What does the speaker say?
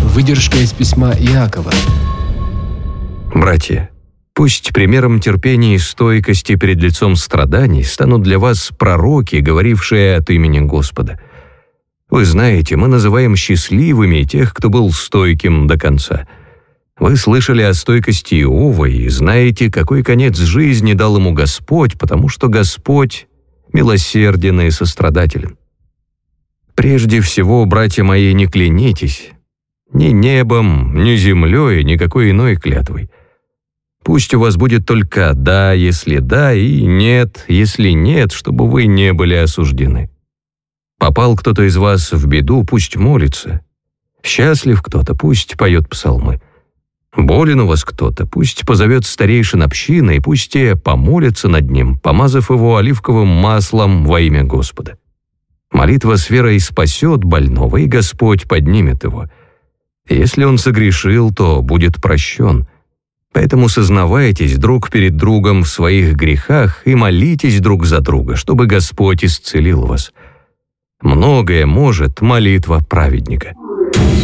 Выдержка из письма Иакова. Братья, пусть примером терпения и стойкости перед лицом страданий станут для вас пророки, говорившие от имени Господа. Вы знаете, мы называем счастливыми тех, кто был стойким до конца. Вы слышали о стойкости Иова и знаете, какой конец жизни дал ему Господь, потому что Господь милосерден и сострадателен. Прежде всего, братья мои, не клянитесь ни небом, ни землей, никакой иной клятвой. Пусть у вас будет только «да», если да, и «нет», если нет, чтобы вы не были осуждены. Попал кто-то из вас в беду, пусть молится. Счастлив кто-то, пусть поет псалмы. Болен у вас кто-то, пусть позовет старейшин общины, и пусть те помолятся над ним, помазав его оливковым маслом во имя Господа. Молитва с верой спасет больного, и Господь поднимет его. Если он согрешил, то будет прощен. Поэтому сознавайтесь друг перед другом в своих грехах и молитесь друг за друга, чтобы Господь исцелил вас. Многое может молитва праведника.